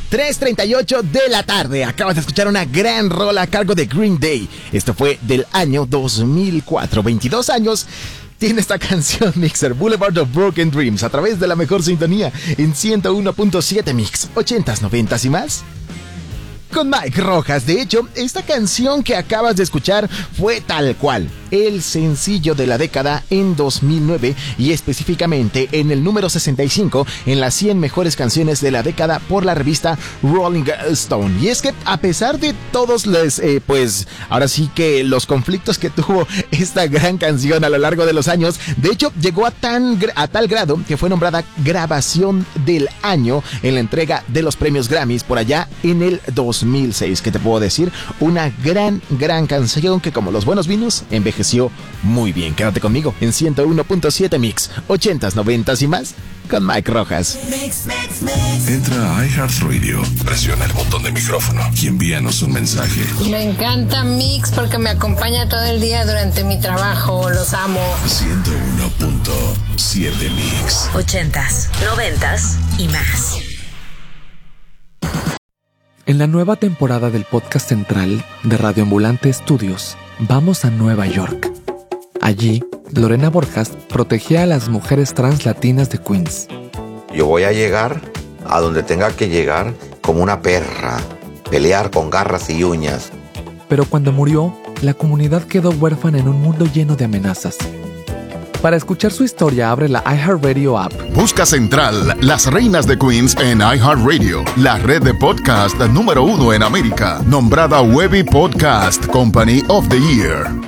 3:38 de la tarde. Acabas de escuchar una gran rola a cargo de Green Day. Esto fue del año 2004. 22 años tiene esta canción, Mixer. Boulevard of Broken Dreams, a través de la mejor sintonía en 101.7 Mix. 80s, 90s y más. Con Mike Rojas. De hecho, esta canción que acabas de escuchar fue tal cual el sencillo de la década en 2009 y específicamente en el número 65 en las 100 mejores canciones de la década por la revista Rolling Stone. Y es que a pesar de todos los, ahora sí que los conflictos que tuvo esta gran canción a lo largo de los años, de hecho llegó a tal grado que fue nombrada grabación del año en la entrega de los premios Grammys por allá en el 2006. ¿Qué te puedo decir? Una gran canción que, como los buenos vinos, envejeció muy bien. Quédate conmigo en 101.7 Mix, 80s, 90s y más, con Mike Rojas. Entra a iHeartRadio, presiona el botón de micrófono y envíanos un mensaje. Me encanta Mix porque me acompaña todo el día durante mi trabajo. Los amo. 101.7 Mix, 80s, 90s y más. En la nueva temporada del podcast central de Radio Ambulante Estudios, vamos a Nueva York. Allí, Lorena Borjas protegía a las mujeres trans latinas de Queens. Yo voy a llegar a donde tenga que llegar como una perra, pelear con garras y uñas. Pero cuando murió, la comunidad quedó huérfana en un mundo lleno de amenazas. Para escuchar su historia, abre la iHeartRadio app. Busca Central, las reinas de Queens en iHeartRadio, la red de podcast número 1 en América, nombrada Webby Podcast Company of the Year.